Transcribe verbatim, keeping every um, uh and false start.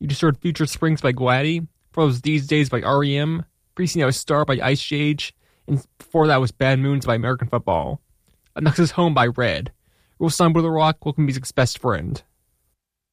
just heard Future Springs by Gladdy. Before was These Days by R E M. Previously, that was Star by Ice Age. And before that was Bad Moons by American Football. Up next is Home by Red. We'll sign Brother Rock, local music's best friend.